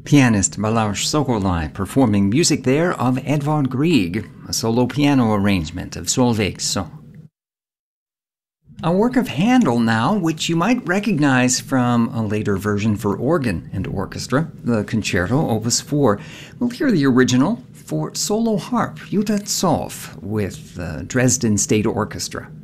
Pianist Balázs Szokolai performing music there of Edvard Grieg, a solo piano arrangement of Solveig's song. A work of Handel now, which you might recognize from a later version for organ and orchestra, the Concerto Opus 4. We'll hear the original for solo harp, Jutta Zoff, with the Dresden State Orchestra.